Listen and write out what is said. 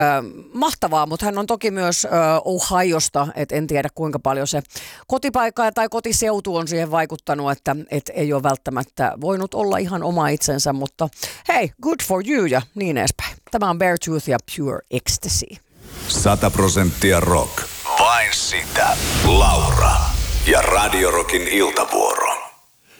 Mahtavaa, mutta hän on toki myös Ohiosta, että en tiedä kuinka paljon se kotipaikka tai kotiseutu on siihen vaikuttanut, että ei ole välttämättä voinut olla ihan oma itsensä, mutta hei, good for you ja niin edespäin. Tämä on Beartooth ja Pure Ecstasy. 100% rock. Vain sitä. Laura ja Radio Rockin iltavuoro.